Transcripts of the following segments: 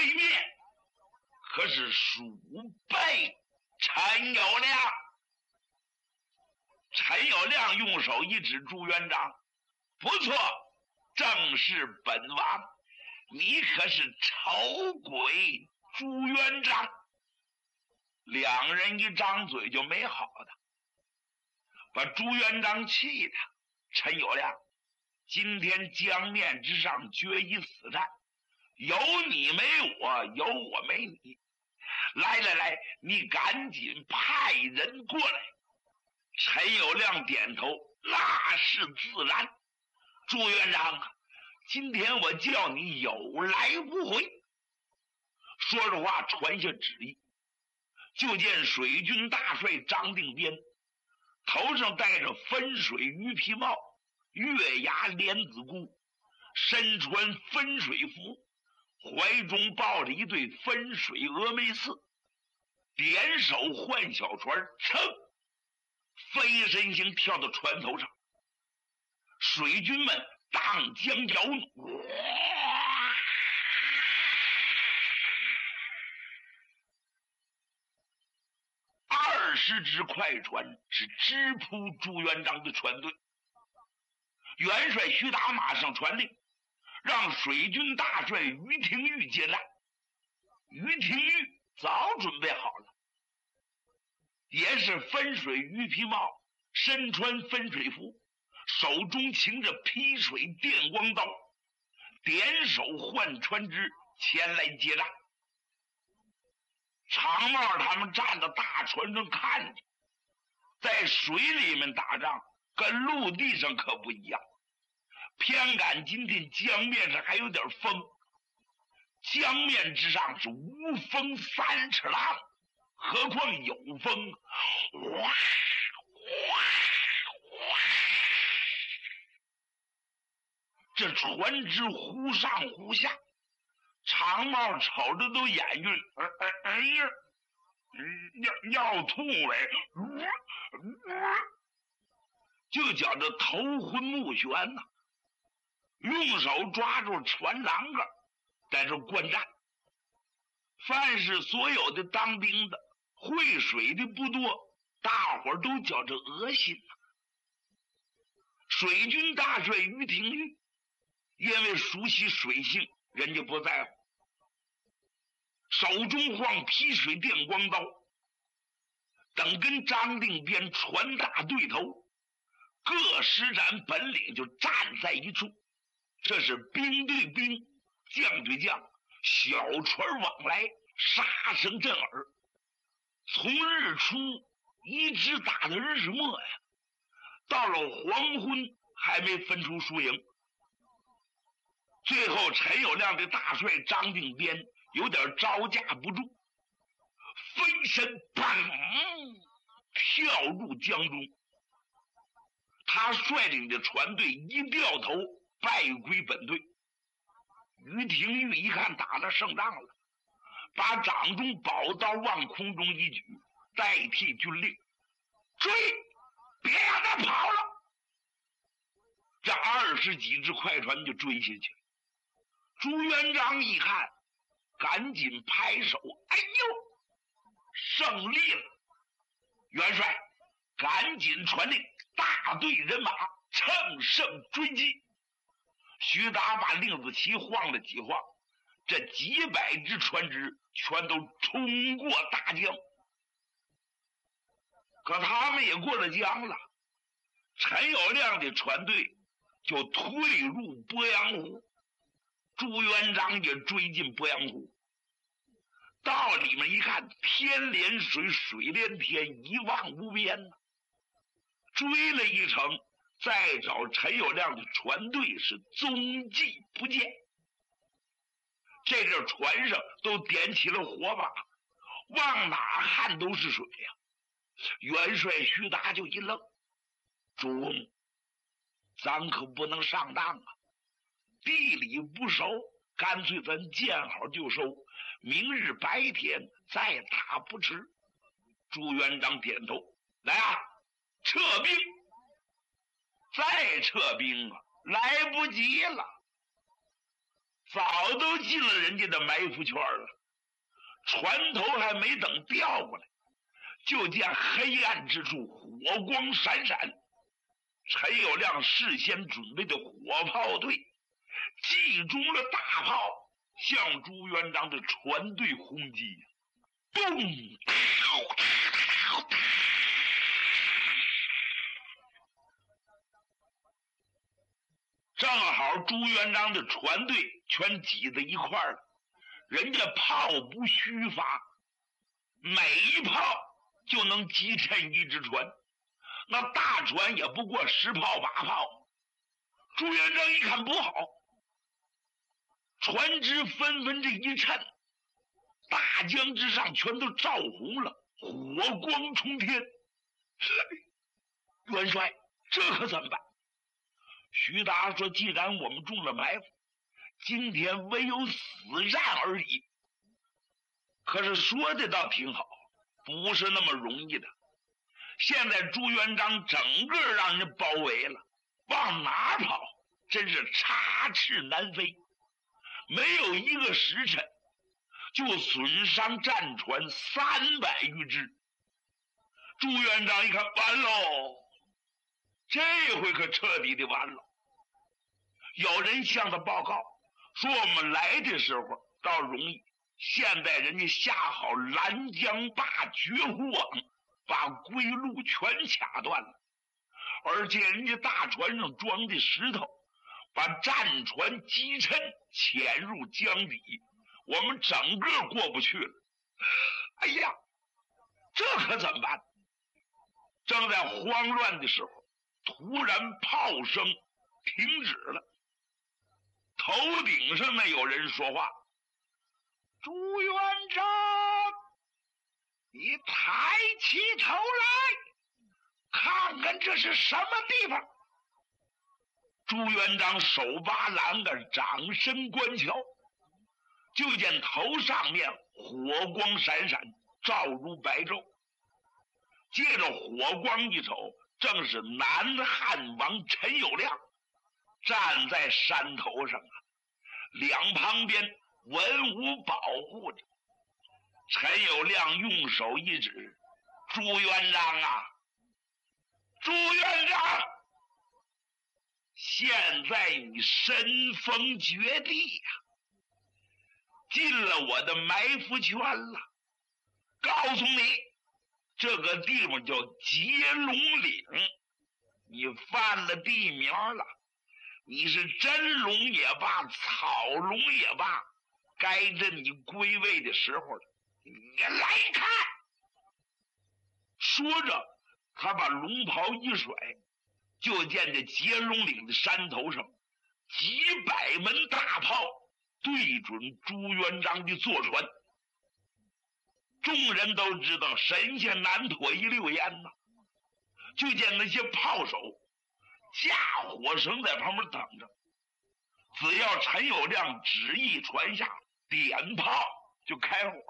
对面可是鼠辈陈友谅。陈友谅用手一指朱元璋，不错，正是本王，你可是丑鬼朱元璋。两人一张嘴就没好的，把朱元璋气的。陈友谅，今天江面之上决一死战，有你没我，有我没你。来来来，你赶紧派人过来。陈友谅点头，那是自然。朱元璋啊，今天我叫你有来无回。说着话，传下旨意，就见水军大帅张定边头上戴着分水鱼皮帽，月牙莲子箍，身穿分水服，怀中抱着一对分水峨眉刺，点手换小船，噌，飞身形跳到船头上。水军们荡江摇弩，20只快船是直扑朱元璋的船队。元帅徐达马上传令，让水军大帅于廷玉接战。于廷玉早准备好了，也是分水鱼皮帽，身穿分水服，手中擎着劈水电光刀，点手换船只前来接战。长帽他们站在大船上看着，在水里面打仗跟陆地上可不一样，偏赶今天江面上还有点风，江面之上是无风三尺浪，何况有风，哇哇哇，这船只忽上忽下。长帽瞅着都眼晕，哎呀，要吐嘞，就觉着头昏目眩呐，用手抓住船栏杆，在这观战。凡是所有的当兵的会水的不多，大伙儿都觉着恶心呐。水军大帅于廷玉因为熟悉水性，人家不在乎，手中晃劈水电光刀，等跟张定边船大对头，各施展本领就站在一处。这是兵对兵，将对将，小船往来，杀声震耳。从日出一直打到日末呀，到了黄昏还没分出输赢。最后陈友谅的大帅张定边有点招架不住，飞身砰跳入江中。他率领的船队一掉头，败归本队。于廷玉一看打了胜仗了，把掌中宝刀往空中一举，代替军令，追，别让他跑了。这20几只快船就追下去。朱元璋一看，赶紧拍手，哎呦，胜利了！元帅赶紧传令，大队人马乘胜追击。徐达把令子旗晃了几晃，这几百只船只全都冲过大江。可他们也过了江了，陈友谅的船队就退入鄱阳湖，朱元璋也追进鄱阳湖。到里面一看，天连水，水连天，一望无边呢。追了一程，再找陈友谅的船队是踪迹不见。这阵船上都点起了火把，往哪看都是水呀。元帅徐达就一愣，主公，咱可不能上当啊，地理不熟，干脆咱见好就收，明日白天再打不迟。朱元璋点头，来啊，撤兵！再撤兵啊，来不及了。 早都进了人家的埋伏圈了。船头还没等调过来，就见黑暗之处火光闪闪。陈友谅事先准备的火炮队击中了大炮，向朱元璋的船队轰击。咚！正好朱元璋的船队全挤在一块了，人家炮不虚发，每一炮就能击沉一只船，那大船也不过10炮8炮。朱元璋一看不好，船只纷纷这一沉，大江之上全都照红了，火光冲天。元帅，这可怎么办？徐达说，既然我们中了埋伏，今天唯有死战而已。可是说的倒挺好，不是那么容易的。现在朱元璋整个让人包围了，往哪跑真是插翅难飞，没有一个时辰就损伤战船300余只。朱元璋一看，完喽，这回可彻底的完了。有人向他报告说，我们来的时候倒容易，现在人家下好拦江坝绝户网，把归路全卡断了，而且人家大船上装的石头把战船击沉，潜入江底，我们整个过不去了。哎呀，这可怎么办？正在慌乱的时候，突然炮声停止了，头顶上呢有人说话：“朱元璋，你抬起头来，看看这是什么地方。”朱元璋手扒栏杆，掌身观瞧，就见头上面火光闪闪，照如白昼。借着火光一瞅，正是南汉王陈友谅站在山头上啊，两旁边文武保护着。陈友谅用手一指：“朱元璋啊，朱元璋，现在你身逢绝地呀，进了我的埋伏圈了。告诉你，这个地方叫接龙岭，你犯了地名了。你是真龙也罢，草龙也罢，该着你归位的时候了。你来看！”说着，他把龙袍一甩，就见这接龙岭的山头上几百门大炮对准朱元璋的坐船。众人都知道神仙难脱一溜烟呐，就见那些炮手架火绳在旁边等着，只要陈友谅旨意传下，点炮就开火。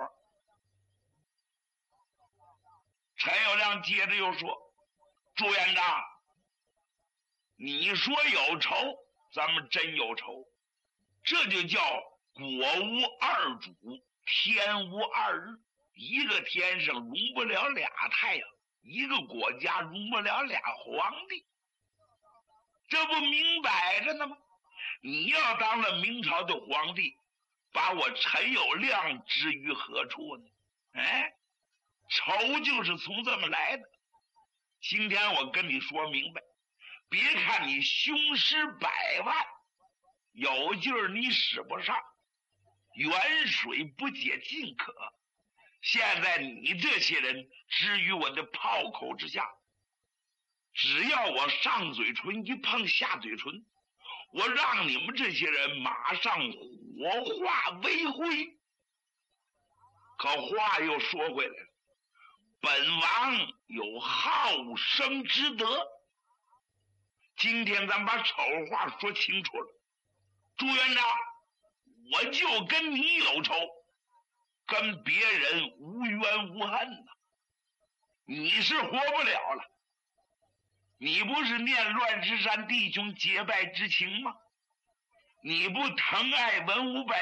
陈友谅接着又说：“朱元璋，你说有仇，咱们真有仇，这就叫国无二主，天无二日。一个天上容不了俩太阳，一个国家容不了俩皇帝，这不明摆着呢吗？你要当了明朝的皇帝，把我陈友谅置于何处呢？哎，仇就是从这么来的。今天我跟你说明白，别看你雄师百万，有劲儿你使不上，远水不解近渴。现在你这些人置于我的炮口之下，只要我上嘴唇一碰下嘴唇，我让你们这些人马上火化为灰。可话又说回来了，本王有好生之德，今天咱把丑话说清楚了。朱元璋，我就跟你有仇，跟别人无冤无恨呐。你是活不了了，你不是念乱石山弟兄结拜之情吗？ 你不疼爱文武百